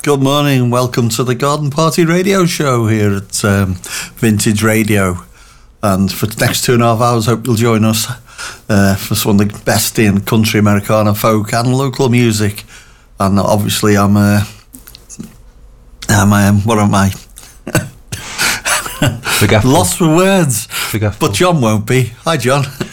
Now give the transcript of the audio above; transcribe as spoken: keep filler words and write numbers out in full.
Good morning and welcome to the Garden Party radio show here at um, Vintage Radio. And for the next two and a half hours, hope you'll join us uh, for some of the best in country, Americana, folk and local music. And obviously I'm, uh, I'm um, what am I? Lost for words. Forgetful. But John won't be. Hi, John.